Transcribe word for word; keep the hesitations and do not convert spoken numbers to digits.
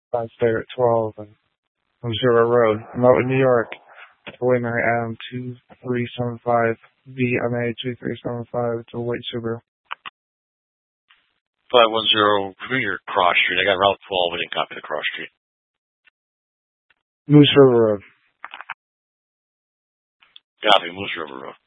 I stay at twelve and Moose River Road. I'm out in New York. Winner M two three seven five V M A two three seven five. It's a white Subaru. five one zero, your Cross Street. I got Route twelve. I didn't copy the Cross Street. Moose River Road. Copy, Moose River Road.